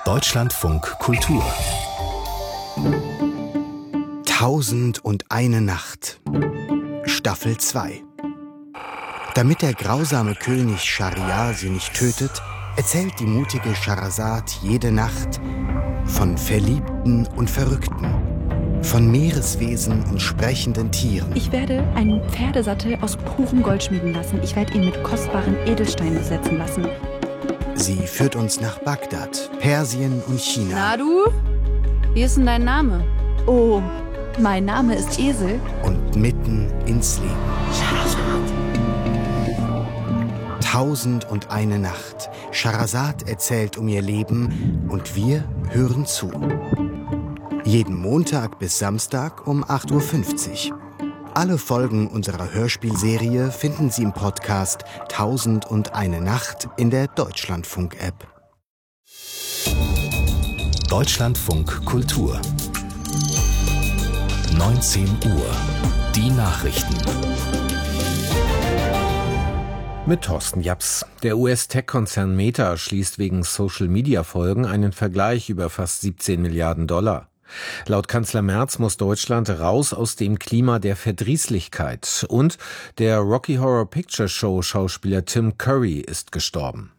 Deutschlandfunk Kultur 1001 Nacht Staffel 2. Damit der grausame König Schahriar sie nicht tötet, erzählt die mutige Schehersad jede Nacht von Verliebten und Verrückten, von Meereswesen und sprechenden Tieren. Ich werde einen Pferdesattel aus purem Gold schmieden lassen. Ich werde ihn mit kostbaren Edelsteinen besetzen lassen. Sie führt uns nach Bagdad, Persien und China. Na du? Wie ist denn dein Name? Oh, mein Name ist Esel. Und mitten ins Leben. 1001 Nacht. Schehersad erzählt um ihr Leben und wir hören zu. Jeden Montag bis Samstag um 8:50 Uhr. Alle Folgen unserer Hörspielserie finden Sie im Podcast 1001 Nacht in der Deutschlandfunk-App. Deutschlandfunk Kultur 19 Uhr. Die Nachrichten. Mit Thorsten Japs. Der US-Tech-Konzern Meta schließt wegen Social-Media-Folgen einen Vergleich über fast 17 Milliarden $. Laut Kanzler Merz muss Deutschland raus aus dem Klima der Verdrießlichkeit. Und der Rocky Horror Picture Show Schauspieler Tim Curry ist gestorben.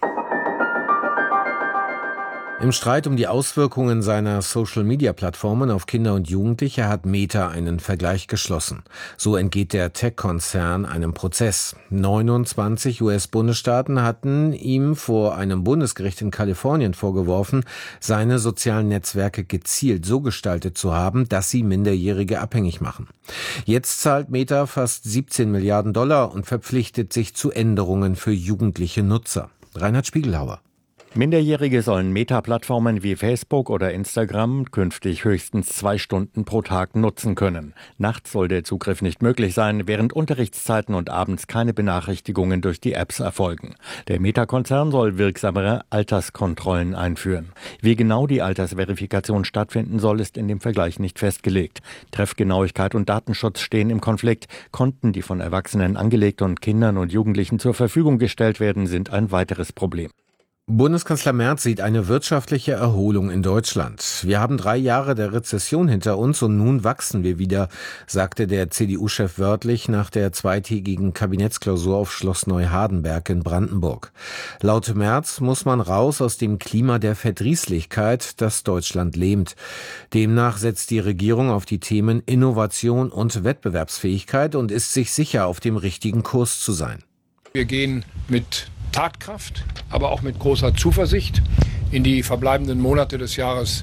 Im Streit um die Auswirkungen seiner Social-Media-Plattformen auf Kinder und Jugendliche hat Meta einen Vergleich geschlossen. So entgeht der Tech-Konzern einem Prozess. 29 US-Bundesstaaten hatten ihm vor einem Bundesgericht in Kalifornien vorgeworfen, seine sozialen Netzwerke gezielt so gestaltet zu haben, dass sie Minderjährige abhängig machen. Jetzt zahlt Meta fast 17 Milliarden $ und verpflichtet sich zu Änderungen für jugendliche Nutzer. Reinhard Spiegelhauer. Minderjährige sollen Meta-Plattformen wie Facebook oder Instagram künftig höchstens 2 Stunden pro Tag nutzen können. Nachts soll der Zugriff nicht möglich sein, während Unterrichtszeiten und abends keine Benachrichtigungen durch die Apps erfolgen. Der Meta-Konzern soll wirksamere Alterskontrollen einführen. Wie genau die Altersverifikation stattfinden soll, ist in dem Vergleich nicht festgelegt. Treffgenauigkeit und Datenschutz stehen im Konflikt. Konten, die von Erwachsenen angelegt und Kindern und Jugendlichen zur Verfügung gestellt werden, sind ein weiteres Problem. Bundeskanzler Merz sieht eine wirtschaftliche Erholung in Deutschland. Wir haben 3 Jahre der Rezession hinter uns und nun wachsen wir wieder, sagte der CDU-Chef wörtlich nach der zweitägigen Kabinettsklausur auf Schloss Neuhardenberg in Brandenburg. Laut Merz muss man raus aus dem Klima der Verdrießlichkeit, das Deutschland lähmt. Demnach setzt die Regierung auf die Themen Innovation und Wettbewerbsfähigkeit und ist sich sicher, auf dem richtigen Kurs zu sein. Wir gehen mit Tatkraft, aber auch mit großer Zuversicht in die verbleibenden Monate des Jahres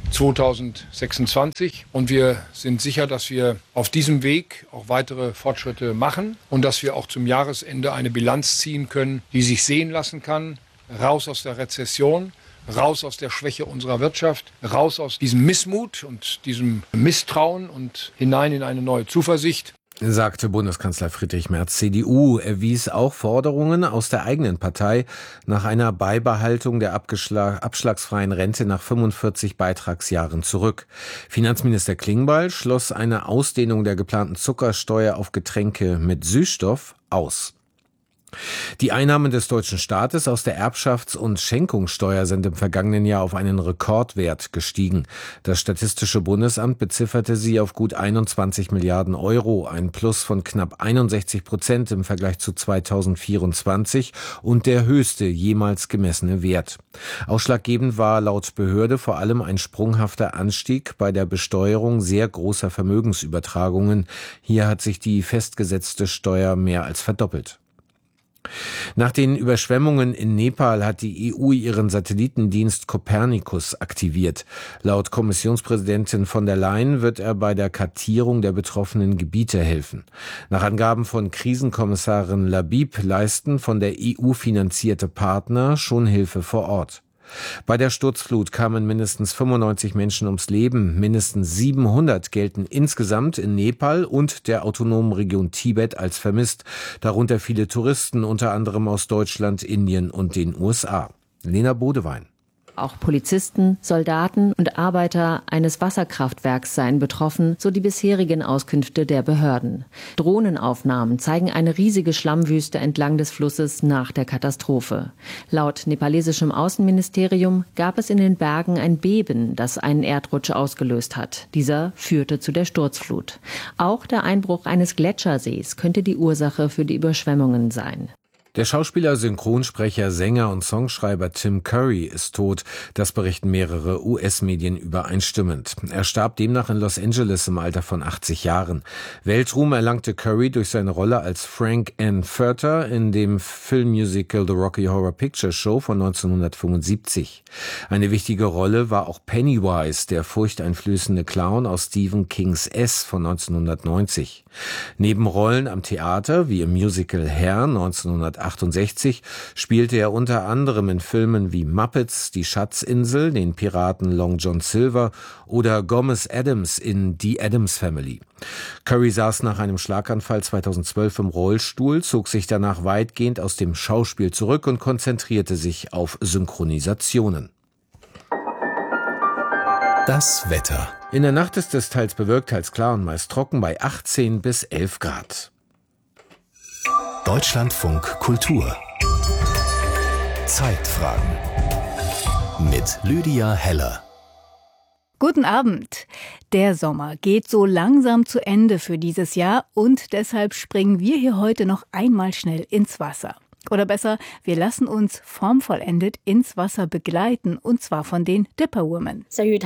2026. Und wir sind sicher, dass wir auf diesem Weg auch weitere Fortschritte machen und dass wir auch zum Jahresende eine Bilanz ziehen können, die sich sehen lassen kann. Raus aus der Rezession, raus aus der Schwäche unserer Wirtschaft, raus aus diesem Missmut und diesem Misstrauen und hinein in eine neue Zuversicht, sagte Bundeskanzler Friedrich Merz, CDU. Er wies auch Forderungen aus der eigenen Partei nach einer Beibehaltung der abschlagsfreien Rente nach 45 Beitragsjahren zurück. Finanzminister Klingbeil schloss eine Ausdehnung der geplanten Zuckersteuer auf Getränke mit Süßstoff aus. Die Einnahmen des deutschen Staates aus der Erbschafts- und Schenkungssteuer sind im vergangenen Jahr auf einen Rekordwert gestiegen. Das Statistische Bundesamt bezifferte sie auf gut 21 Milliarden €, ein Plus von knapp 61% im Vergleich zu 2024 und der höchste jemals gemessene Wert. Ausschlaggebend war laut Behörde vor allem ein sprunghafter Anstieg bei der Besteuerung sehr großer Vermögensübertragungen. Hier hat sich die festgesetzte Steuer mehr als verdoppelt. Nach den Überschwemmungen in Nepal hat die EU ihren Satellitendienst Copernicus aktiviert. Laut Kommissionspräsidentin von der Leyen wird er bei der Kartierung der betroffenen Gebiete helfen. Nach Angaben von Krisenkommissarin Labib leisten von der EU finanzierte Partner schon Hilfe vor Ort. Bei der Sturzflut kamen mindestens 95 Menschen ums Leben. Mindestens 700 gelten insgesamt in Nepal und der autonomen Region Tibet als vermisst. Darunter viele Touristen, unter anderem aus Deutschland, Indien und den USA. Lena Bodewein. Auch Polizisten, Soldaten und Arbeiter eines Wasserkraftwerks seien betroffen, so die bisherigen Auskünfte der Behörden. Drohnenaufnahmen zeigen eine riesige Schlammwüste entlang des Flusses nach der Katastrophe. Laut nepalesischem Außenministerium gab es in den Bergen ein Beben, das einen Erdrutsch ausgelöst hat. Dieser führte zu der Sturzflut. Auch der Einbruch eines Gletschersees könnte die Ursache für die Überschwemmungen sein. Der Schauspieler, Synchronsprecher, Sänger und Songschreiber Tim Curry ist tot. Das berichten mehrere US-Medien übereinstimmend. Er starb demnach in Los Angeles im Alter von 80 Jahren. Weltruhm erlangte Curry durch seine Rolle als Frank N. Furter in dem Filmmusical The Rocky Horror Picture Show von 1975. Eine wichtige Rolle war auch Pennywise, der furchteinflößende Clown aus Stephen Kings S von 1990. Nebenrollen am Theater, wie im Musical Hair 1968, spielte er unter anderem in Filmen wie Muppets, Die Schatzinsel, den Piraten Long John Silver oder Gomez Addams in The Addams Family. Curry saß nach einem Schlaganfall 2012 im Rollstuhl, zog sich danach weitgehend aus dem Schauspiel zurück und konzentrierte sich auf Synchronisationen. Das Wetter. In der Nacht ist es teils bewölkt, teils klar und meist trocken bei 18 bis 11 Grad. Deutschlandfunk Kultur. Zeitfragen. Mit Lydia Heller. Guten Abend. Der Sommer geht so langsam zu Ende für dieses Jahr und deshalb springen wir hier heute noch einmal schnell ins Wasser. Oder besser, wir lassen uns formvollendet ins Wasser begleiten, und zwar von den Dipper Women.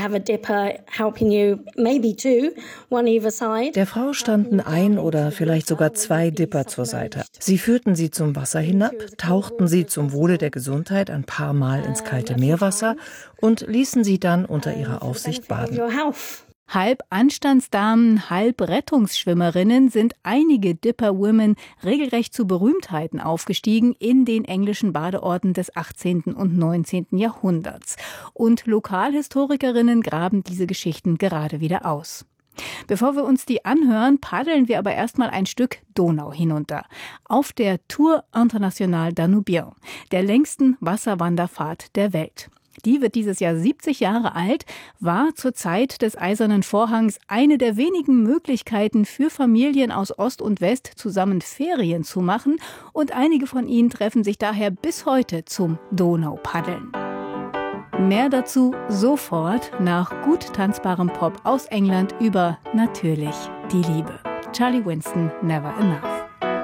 Der Frau standen ein oder vielleicht sogar zwei Dipper zur Seite. Sie führten sie zum Wasser hinab, tauchten sie zum Wohle der Gesundheit ein paar Mal ins kalte Meerwasser und ließen sie dann unter ihrer Aufsicht baden. Halb Anstandsdamen, halb Rettungsschwimmerinnen sind einige Dipper Women regelrecht zu Berühmtheiten aufgestiegen in den englischen Badeorten des 18. und 19. Jahrhunderts. Und Lokalhistorikerinnen graben diese Geschichten gerade wieder aus. Bevor wir uns die anhören, paddeln wir aber erstmal ein Stück Donau hinunter. Auf der Tour Internationale Danubien, der längsten Wasserwanderfahrt der Welt. Die wird dieses Jahr 70 Jahre alt, war zur Zeit des Eisernen Vorhangs eine der wenigen Möglichkeiten für Familien aus Ost und West, zusammen Ferien zu machen. Und einige von ihnen treffen sich daher bis heute zum Donaupaddeln. Mehr dazu sofort nach gut tanzbarem Pop aus England über natürlich die Liebe. Charlie Winston, Never Enough.